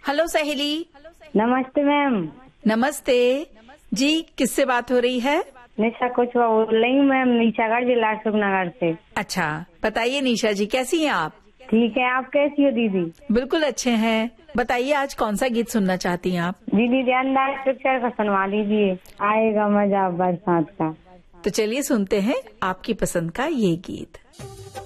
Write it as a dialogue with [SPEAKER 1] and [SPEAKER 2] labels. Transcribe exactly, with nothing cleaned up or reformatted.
[SPEAKER 1] Hello सहेली।
[SPEAKER 2] नमस्ते ma'am.
[SPEAKER 1] नमस्ते जी, किससे बात हो रही है?
[SPEAKER 2] निशा कुछ बोल रही हूँ मैम, निशागढ़ जिला अशोकनगर से।
[SPEAKER 1] अच्छा, बताइए निशा जी, कैसी हैं आप?
[SPEAKER 2] ठीक है, आप कैसी हो दीदी?
[SPEAKER 1] बिल्कुल अच्छे हैं। बताइए आज कौन सा गीत सुनना चाहती हैं आप?
[SPEAKER 2] दीदी ध्यानदार पिक्चर का सुनवा दीजिए, आएगा मजा बरसात का।
[SPEAKER 1] तो चलिए सुनते हैं आपकी पसंद का ये गीत।